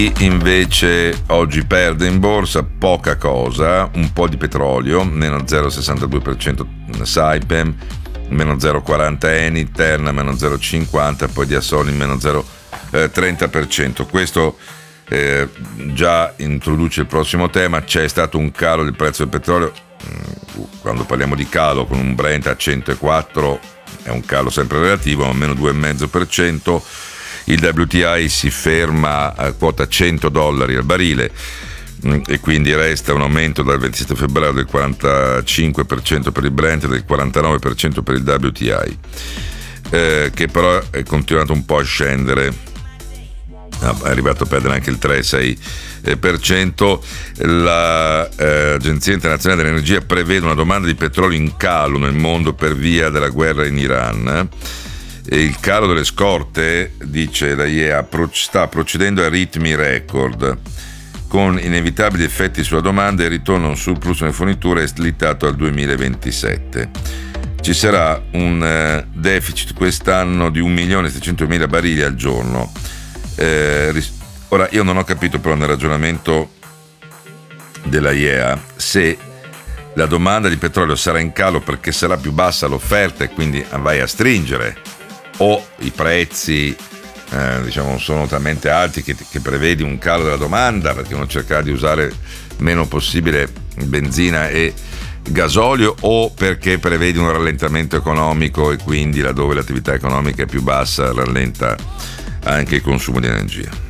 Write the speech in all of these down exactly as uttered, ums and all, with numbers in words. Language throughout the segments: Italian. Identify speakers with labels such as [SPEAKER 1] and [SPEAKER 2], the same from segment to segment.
[SPEAKER 1] invece oggi perde in borsa poca cosa, un po' di petrolio, meno zero virgola sessantadue per cento Saipem, meno zero virgola quaranta Eni, Terna meno zero virgola cinquanta, poi di Assoni meno zero virgola trenta per cento. Questo eh, già introduce il prossimo tema. C'è stato un calo del prezzo del petrolio. Quando parliamo di calo con un Brent a centoquattro è un calo sempre relativo, ma meno due virgola cinque per cento. Il W T I si ferma a quota cento dollari al barile e quindi resta un aumento dal ventisette febbraio del quarantacinque per cento per il Brent e del quarantanove per cento per il W T I, eh, che però è continuato un po' a scendere, è arrivato a perdere anche il tre virgola sei per cento. L'Agenzia Internazionale dell'Energia prevede una domanda di petrolio in calo nel mondo per via della guerra in Iran. E il calo delle scorte, dice la I E A, sta procedendo a ritmi record, con inevitabili effetti sulla domanda e il ritorno a un surplus nelle forniture è slittato al duemilaventisette. Ci sarà un eh, deficit quest'anno di un milione e seicentomila barili al giorno. Eh, ris- ora, io non ho capito però nel ragionamento della I E A se la domanda di petrolio sarà in calo perché sarà più bassa l'offerta e quindi vai a stringere, o i prezzi eh, diciamo sono talmente alti che, che prevedi un calo della domanda perché uno cercherà di usare meno possibile benzina e gasolio, o perché prevedi un rallentamento economico e quindi laddove l'attività economica è più bassa rallenta anche il consumo di energia.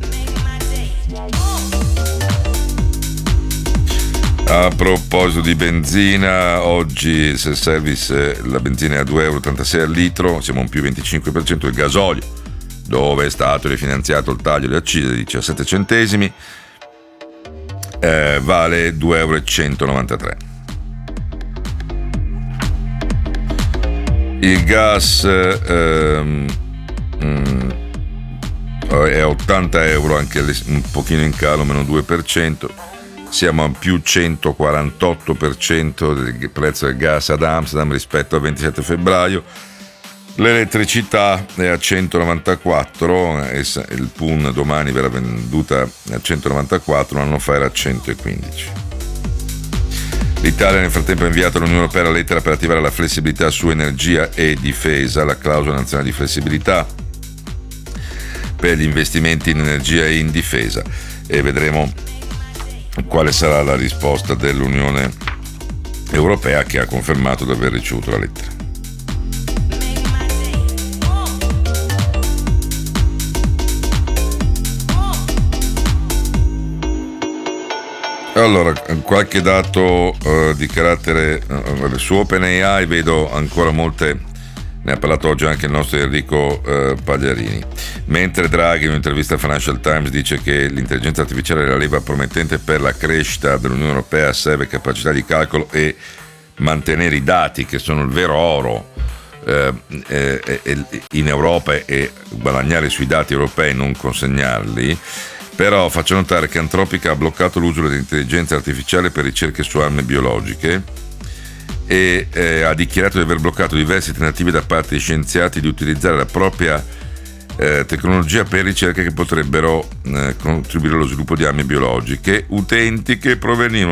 [SPEAKER 1] A proposito di benzina, oggi il self-service la benzina è a due virgola ottantasei euro al litro, siamo a un più venticinque per cento. Il gasolio, dove è stato rifinanziato il taglio delle accise di diciassette centesimi, eh, vale due virgola centonovantatré euro. Il gas ehm, mm, è a ottanta euro, anche un pochino in calo, meno due per cento. Siamo a più centoquarantotto per cento del prezzo del gas ad Amsterdam rispetto al ventisette febbraio. L'elettricità è a centonovantaquattro, il P U N domani verrà venduta a centonovantaquattro, un anno fa era a centoquindici. L'Italia nel frattempo ha inviato all'Unione Europea la lettera per attivare la flessibilità su energia e difesa, la clausola nazionale di flessibilità per gli investimenti in energia e in difesa, e vedremo quale sarà la risposta dell'Unione Europea, che ha confermato di aver ricevuto la lettera. Allora, qualche dato uh, di carattere uh, su OpenAI, vedo ancora molte. Ne ha parlato oggi anche il nostro Enrico eh, Pagliarini. Mentre Draghi in un'intervista al Financial Times dice che l'intelligenza artificiale è la leva promettente per la crescita dell'Unione Europea, serve capacità di calcolo e mantenere i dati, che sono il vero oro eh, eh, eh, in Europa, e guadagnare sui dati europei, non consegnarli. Però faccio notare che Anthropic ha bloccato l'uso dell'intelligenza artificiale per ricerche su armi biologiche e eh, ha dichiarato di aver bloccato diversi tentativi da parte di scienziati di utilizzare la propria eh, tecnologia per ricerche che potrebbero eh, contribuire allo sviluppo di armi biologiche, utenti che provenivano